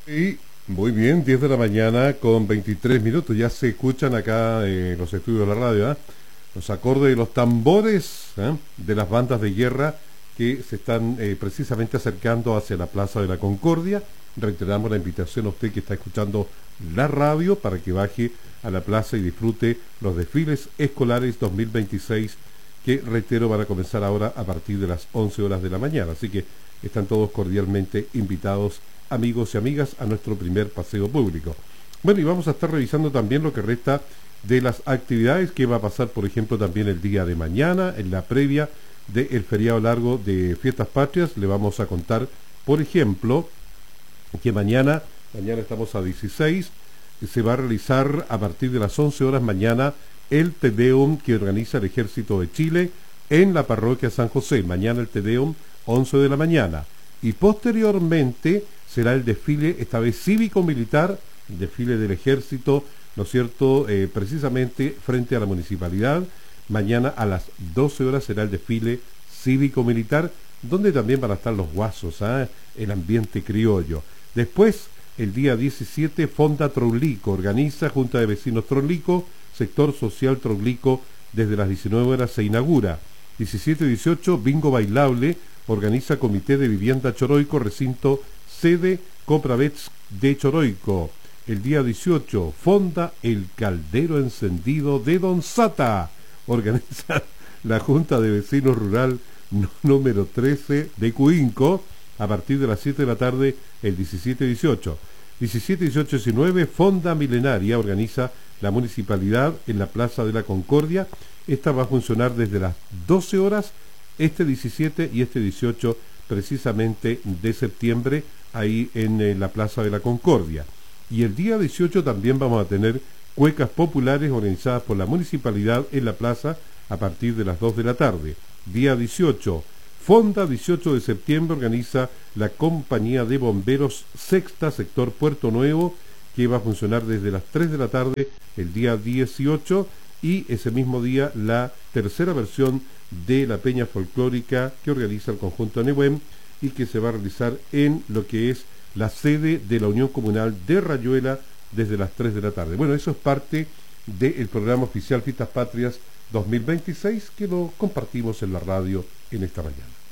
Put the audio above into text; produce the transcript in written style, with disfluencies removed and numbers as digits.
Y muy bien, 10 de la mañana con 23 minutos. Ya se escuchan acá en los estudios de la radio, los acordes de los tambores, de las bandas de guerra que se están precisamente acercando hacia la Plaza de la Concordia. Reiteramos la invitación a usted que está escuchando la radio para que baje a la plaza y disfrute los desfiles escolares 2026 que, reitero, van a comenzar ahora a partir de las 11 horas de la mañana. Así que están todos cordialmente invitados, amigos y amigas, a nuestro primer paseo público. Bueno, y vamos a estar revisando también lo que resta de las actividades que va a pasar, por ejemplo, también el día de mañana, en la previa del feriado largo de Fiestas Patrias. Le vamos a contar, por ejemplo, que mañana estamos a 16, se va a realizar a partir de las 11 horas mañana el Te Deum que organiza el Ejército de Chile en la parroquia San José. Mañana el Te Deum, 11 de la mañana. Y posteriormente será el desfile, esta vez cívico-militar, el desfile del Ejército, ¿no es cierto?, precisamente frente a la municipalidad. Mañana a las 12 horas será el desfile cívico-militar, donde también van a estar los guasos, el ambiente criollo. Después, el día 17, Fonda Traulico, organiza Junta de Vecinos Traulico, sector social Traulico, desde las 19 horas se inaugura. 17 y 18, Bingo Bailable, organiza Comité de Vivienda Choroico, recinto sede Compravets de Choroico. El día 18, Fonda El Caldero Encendido de Don Sata, organiza la Junta de Vecinos Rural número 13 de Cuinco, a partir de las 7 de la tarde, el 17 y 18. 17, 18 y 19, Fonda Milenaria, organiza la municipalidad en la Plaza de la Concordia. Esta va a funcionar desde las 12 horas, este 17 y este 18, precisamente de septiembre, ahí en la Plaza de la Concordia. Y el día 18 también vamos a tener cuecas populares organizadas por la municipalidad en la plaza a partir de las 2 de la tarde. Día 18, Fonda 18 de septiembre organiza la Compañía de Bomberos Sexta, sector Puerto Nuevo, que va a funcionar desde las 3 de la tarde el día 18, y ese mismo día la tercera versión de la Peña Folclórica que organiza el conjunto Nehuem y que se va a realizar en lo que es la sede de la Unión Comunal de Rayuela desde las 3 de la tarde. Bueno, eso es parte del programa oficial Fiestas Patrias 2026 que lo compartimos en la radio en esta mañana.